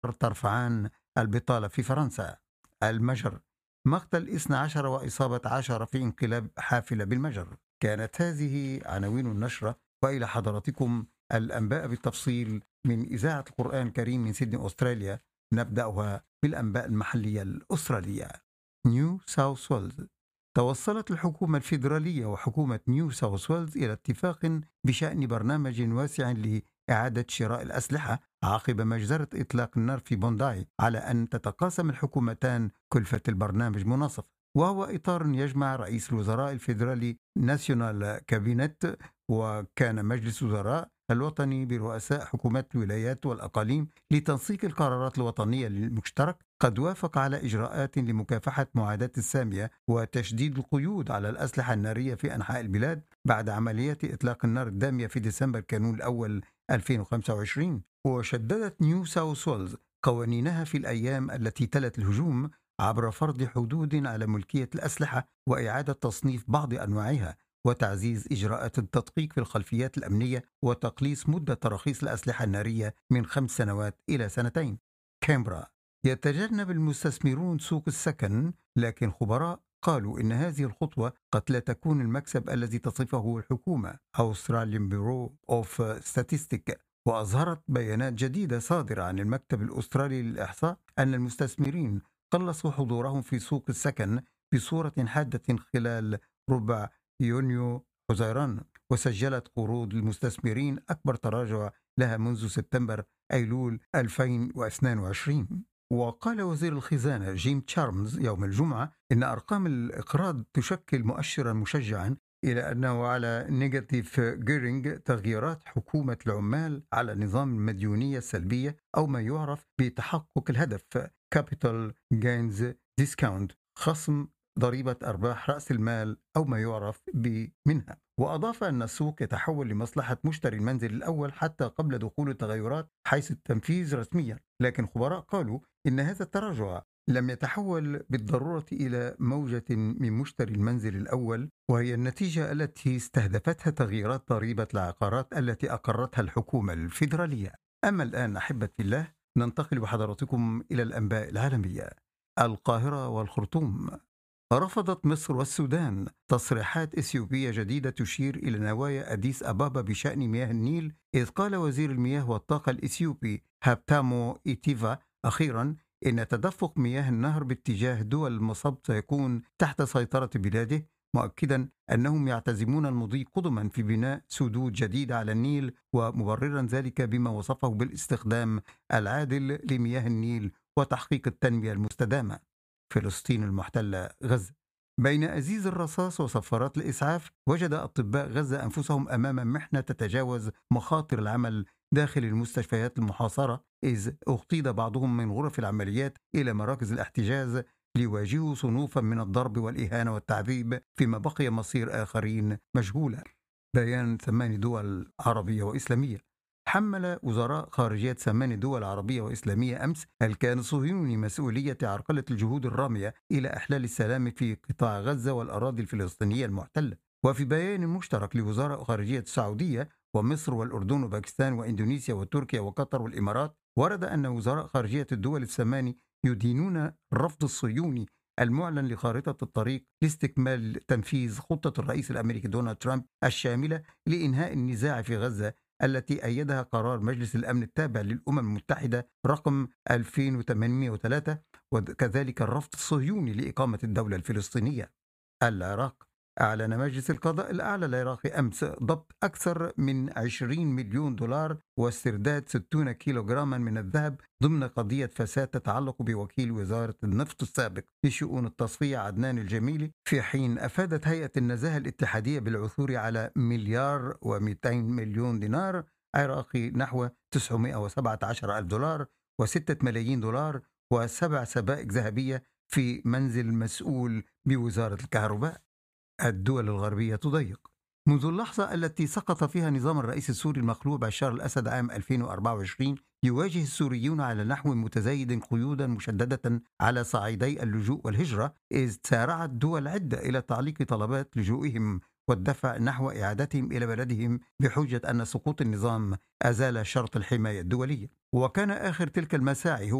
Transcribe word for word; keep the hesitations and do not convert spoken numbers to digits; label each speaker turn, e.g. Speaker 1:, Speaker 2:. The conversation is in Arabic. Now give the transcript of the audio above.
Speaker 1: عشر ترفعان البطالة في فرنسا. المجر: مقتل اثنا عشر وإصابة عشرة في انقلاب حافلة بالمجر. كانت هذه عناوين النشرة، وإلى حضراتكم الأنباء بالتفصيل من إذاعة القرآن الكريم من سيدني أستراليا. نبدأها بالأنباء المحلية الأسترالية. نيو ساوث ويلز: توصلت الحكومة الفيدرالية وحكومة نيو ساوث ويلز إلى اتفاق بشأن برنامج واسع لإعادة شراء الأسلحة عقب مجزرة إطلاق النار في بونداي، على أن تتقاسم الحكومتان كلفة البرنامج مناصفة، وهو إطار يجمع رئيس الوزراء الفيدرالي ناسيونال كابينت وكان مجلس وزراء الوطني برؤساء حكومات الولايات والأقاليم لتنسيق القرارات الوطنية المشترك، قد وافق على إجراءات لمكافحة معاداة السامية وتشديد القيود على الأسلحة النارية في أنحاء البلاد بعد عمليات إطلاق النار الدامية في ديسمبر كانون الأول ألفين وخمسة وعشرين. وشددت نيو ساوث ويلز قوانينها في الأيام التي تلت الهجوم عبر فرض حدود على ملكية الأسلحة وإعادة تصنيف بعض أنواعها وتعزيز إجراءات التدقيق في الخلفيات الأمنية وتقليص مدة تراخيص الأسلحة النارية من خمس سنوات إلى سنتين. كامبرا: يتجنب المستثمرون سوق السكن، لكن خبراء قالوا إن هذه الخطوة قد لا تكون المكسب الذي تصفه الحكومة Australian Bureau of Statistics. وأظهرت بيانات جديدة صادرة عن المكتب الأسترالي للإحصاء أن المستثمرين قلصوا حضورهم في سوق السكن بصورة حادة خلال ربع يونيو حزيران، وسجلت قروض المستثمرين أكبر تراجع لها منذ سبتمبر أيلول ألفين واثنين وعشرين. وقال وزير الخزانة جيم تشارمز يوم الجمعة إن أرقام الإقراض تشكل مؤشرا مشجعا، إلى أنه على نيجاتيف جيرينج تغييرات حكومة العمال على نظام المديونية السلبية أو ما يعرف بتحقق الهدف Capital Gains Discount، خصم ضريبة أرباح رأس المال أو ما يعرف بمنها. وأضاف أن السوق يتحول لمصلحة مشتري المنزل الأول حتى قبل دخول التغيرات حيث التنفيذ رسميا، لكن خبراء قالوا إن هذا التراجع لم يتحول بالضرورة إلى موجة من مشتري المنزل الأول، وهي النتيجة التي استهدفتها تغييرات ضريبة العقارات التي أقرتها الحكومة الفيدرالية. أما الآن أحبة الله ننتقل بحضراتكم إلى الأنباء العالمية. القاهرة والخرطوم: رفضت مصر والسودان تصريحات إثيوبية جديدة تشير إلى نوايا أديس أبابا بشأن مياه النيل، إذ قال وزير المياه والطاقة الإثيوبي هابتامو إيتيفا أخيرا إن تدفق مياه النهر باتجاه دول المصب سيكون تحت سيطرة بلاده، مؤكدا أنهم يعتزمون المضي قدما في بناء سدود جديدة على النيل، ومبررا ذلك بما وصفه بالاستخدام العادل لمياه النيل وتحقيق التنمية المستدامة. فلسطين المحتلة غزة: بين أزيز الرصاص وصفارات الإسعاف، وجد أطباء غزة أنفسهم أمام محنة تتجاوز مخاطر العمل داخل المستشفيات المحاصرة، إذ اغتيل بعضهم من غرف العمليات إلى مراكز الاحتجاز ليواجهوا صنوفا من الضرب والإهانة والتعذيب، فيما بقي مصير آخرين مجهولا. بيان ثمان دول عربية وإسلامية: حمل وزراء خارجية ثمان دول عربية وإسلامية أمس الكيان الصهيوني مسؤولية عرقلة الجهود الرامية إلى إحلال السلام في قطاع غزة والأراضي الفلسطينية المحتلة. وفي بيان مشترك لوزراء خارجية السعودية ومصر والأردن وباكستان وإندونيسيا وتركيا وقطر والإمارات، ورد أن وزراء خارجية الدول الثمان يدينون الرفض الصهيوني المعلن لخارطة الطريق لاستكمال تنفيذ خطة الرئيس الأمريكي دونالد ترامب الشاملة لإنهاء النزاع في غزة، التي أيدها قرار مجلس الأمن التابع للأمم المتحدة رقم ألفين وثمانمائة وثلاثة، وكذلك الرفض الصهيوني لإقامة الدولة الفلسطينية. العراق: أعلن مجلس القضاء الأعلى العراقي أمس ضبط أكثر من عشرين مليون دولار واسترداد ستين كيلوغراما من الذهب ضمن قضية فساد تتعلق بوكيل وزارة النفط السابق لشؤون التصفية عدنان الجميلي، في حين أفادت هيئة النزاهة الاتحادية بالعثور على مليار ومئتين مليون دينار عراقي نحو تسعمائة وسبعة عشر ألف دولار وستة ملايين دولار وسبع سبائك ذهبية في منزل مسؤول بوزارة الكهرباء. الدول الغربية تضيق: منذ اللحظة التي سقط فيها نظام الرئيس السوري المخلوع بشار الأسد عام ألفين وأربعة وعشرين، يواجه السوريون على نحو متزايد قيودا مشددة على صعيدي اللجوء والهجرة، إذ سارعت دول عدة إلى تعليق طلبات لجوئهم والدفع نحو إعادتهم إلى بلدهم بحجة أن سقوط النظام أزال شرط الحماية الدولية. وكان آخر تلك المساعي هو